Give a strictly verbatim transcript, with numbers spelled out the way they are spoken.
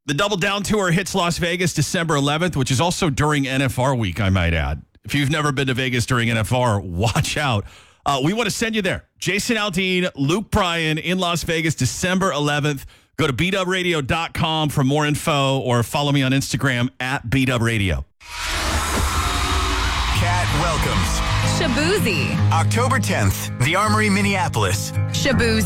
The Double Down Tour hits Las Vegas December eleventh, which is also during N F R week, I might add. If you've never been to Vegas during N F R, watch out. Uh, we want to send you there. Jason Aldean, Luke Bryan in Las Vegas December eleventh. Go to b dub radio dot com for more info or follow me on Instagram at b dub radio. Cat welcomes Shaboozey. October tenth, the Armory, Minneapolis. Shaboozey.